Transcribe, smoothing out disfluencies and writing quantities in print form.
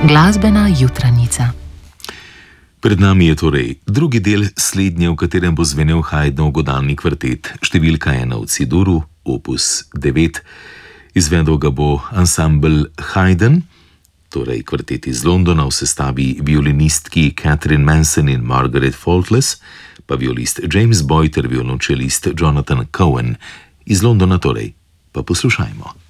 Glasbena jutranjica. Pred nami je torej drugi del slednje, v katerem bo zvenel Haydnov godalni kvartet, številka 1 v C-duru, opus 9. Izvedel ga bo ansambel Haydn, torej kvartet iz Londona v sestavi violinistki Catherine Manson in Margaret Faultless, pa violist James Boyd ter violončelist Jonathan Cohen. Iz Londona torej, pa poslušajmo.